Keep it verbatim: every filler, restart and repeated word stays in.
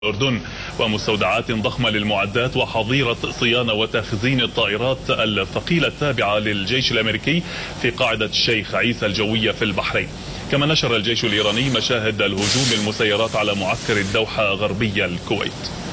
الأردن ومستودعات ضخمة للمعدات وحظيرة صيانة وتخزين الطائرات الثقيلة التابعة للجيش الأمريكي في قاعدة الشيخ عيسى الجوية في البحرين. كما نشر الجيش الإيراني مشاهد الهجوم المسيرات على معسكر الدوحة غربي الكويت.